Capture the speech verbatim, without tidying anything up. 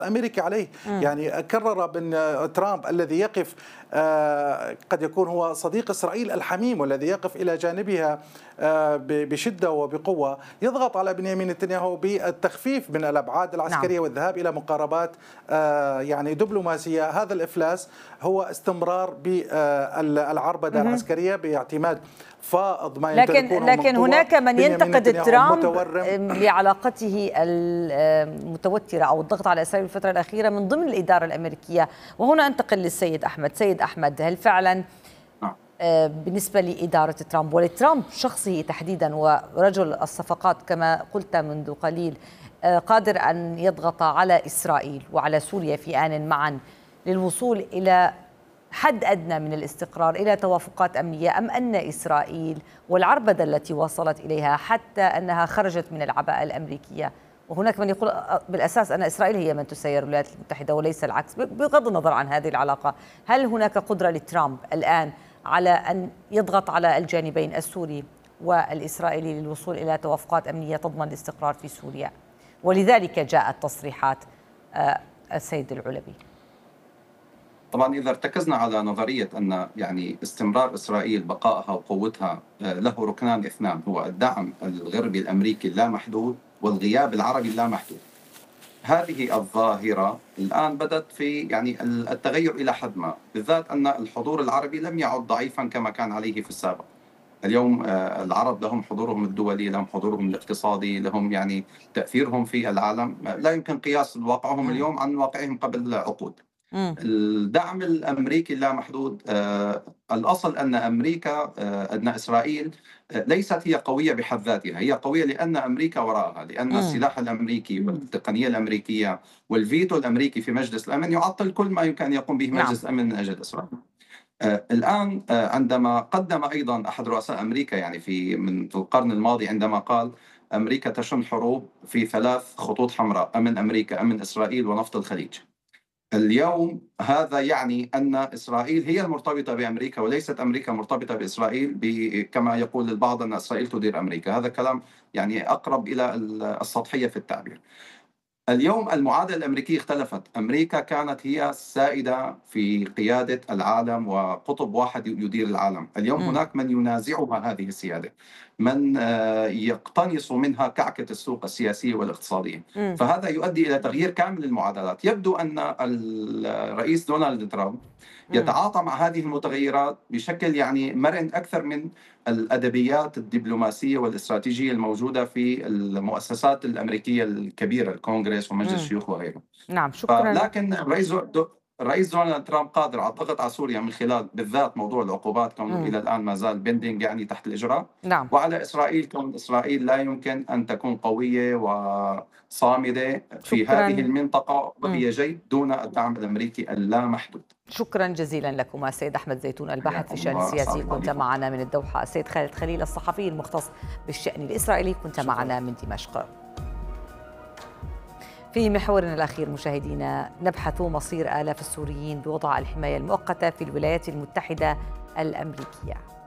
الأمريكي عليه. م. يعني كرر بأن ترامب الذي يقف قد يكون هو صديق إسرائيل الحميم والذي يقف إلى جانبها بشدة وبقوة، يضغط على بنيامين نتنياهو بالتخفيف من الأبعاد العسكرية نعم. والذهاب إلى مقاربات يعني دبلوماسية. هذا الإفلاس هو استمرار بالعربدة العسكرية باعتماد فائض ما لكن لكن هناك من ينتقد ترامب لعلاقته المتوترة أو الضغط على إسرائيل في الفترة الأخيرة من ضمن الإدارة الأمريكية. وهنا أنتقل للسيد أحمد. سيد أحمد، هل فعلا بالنسبة لإدارة ترامب ولترامب شخصه تحديدا ورجل الصفقات كما قلت منذ قليل قادر أن يضغط على إسرائيل وعلى سوريا في آن معا للوصول إلى حد أدنى من الاستقرار، إلى توافقات أمنية، أم أن إسرائيل والعربدة التي وصلت إليها حتى أنها خرجت من العباءة الأمريكية؟ وهناك من يقول بالأساس أن إسرائيل هي من تسير الولايات المتحدة وليس العكس. بغض النظر عن هذه العلاقة، هل هناك قدرة لترامب الآن على أن يضغط على الجانبين السوري والإسرائيلي للوصول إلى توافقات أمنية تضمن الاستقرار في سوريا؟ ولذلك جاءت تصريحات السيد العلبي. طبعا إذا ارتكزنا على نظرية أن يعني استمرار إسرائيل بقائها وقوتها له ركنان اثنان، هو الدعم الغربي الأمريكي اللامحدود والغياب العربي اللامحدود. هذه الظاهرة الآن بدأت في يعني التغير إلى حد ما، بالذات أن الحضور العربي لم يعد ضعيفا كما كان عليه في السابق. اليوم العرب لهم حضورهم الدولي، لهم حضورهم الاقتصادي، لهم يعني تأثيرهم في العالم لا يمكن قياس واقعهم اليوم عن واقعهم قبل عقود. الدعم الأمريكي اللامحدود، آه الأصل أن أمريكا آه أن إسرائيل آه ليست هي قوية بحد ذاتها، هي قوية لأن أمريكا وراءها، لأن م. السلاح الأمريكي والتقنية الأمريكية والفيتو الأمريكي في مجلس الأمن يعطل كل ما يمكن أن يقوم به مجلس الأمن من أجل إسرائيل. آه الآن آه عندما قدم أيضا أحد رؤساء أمريكا يعني في من القرن الماضي عندما قال أمريكا تشن حروب في ثلاث خطوط حمراء: أمن أمريكا، أمن إسرائيل، ونفط الخليج. اليوم هذا يعني أن إسرائيل هي المرتبطة بأمريكا وليست أمريكا مرتبطة بإسرائيل، كما يقول البعض أن إسرائيل تدير أمريكا. هذا كلام يعني أقرب إلى السطحية في التعبير. اليوم المعادلة الأمريكية اختلفت. أمريكا كانت هي السائدة في قيادة العالم وقطب واحد يدير العالم. اليوم م. هناك من ينازعها هذه السيادة، من يقتنص منها كعكة السوق السياسية والاقتصادية. م. فهذا يؤدي إلى تغيير كامل المعادلات. يبدو أن الرئيس دونالد ترامب يتعاطى مع هذه المتغيرات بشكل يعني مرن أكثر من الأدبيات الدبلوماسية والاستراتيجية الموجودة في المؤسسات الأمريكية الكبيرة، الكونغرس ومجلس الشيوخ وغيره. نعم، شكرا. لكن الرئيس الرئيس دونالد ترامب قادر على الضغط على سوريا من خلال بالذات موضوع العقوبات، كونه إلى الآن ما زال بيندينج يعني تحت الإجراء. نعم. وعلى إسرائيل، كون إسرائيل لا يمكن أن تكون قوية وصامدة في شكراً. هذه المنطقة وهي جيد دون الدعم الأمريكي اللامحدود. شكرا جزيلا لكما. السيد أحمد زيتون الباحث في الشأن السياسي كنت معنا من الدوحة. السيد خالد خليل الصحفي المختص بالشأن الإسرائيلي كنت شكرا. معنا من دمشق. في محورنا الأخير مشاهدينا نبحث مصير آلاف السوريين بوضع الحماية المؤقتة في الولايات المتحدة الأمريكية.